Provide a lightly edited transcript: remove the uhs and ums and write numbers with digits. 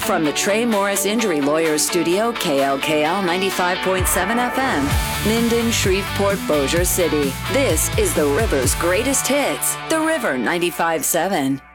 From the Trey Morris Injury Lawyers Studio, KLKL 95.7 FM, Minden, Shreveport, Bossier City. This is the River's greatest hits, The River 95.7.